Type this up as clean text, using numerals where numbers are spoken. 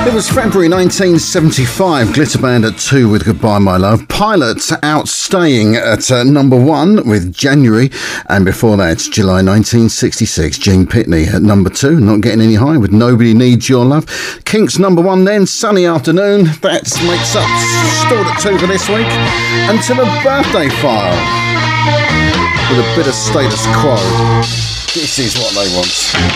It was February 1975, Glitter Band at 2 with Goodbye My Love. Pilots outstaying at number 1 with January, and before that, July 1966, Gene Pitney at number 2, not getting any higher with Nobody Needs Your Love. Kinks number 1 then, Sunny Afternoon, that makes up, stored at 2 for this week. Until a birthday file with a bit of status quo. This is what they want.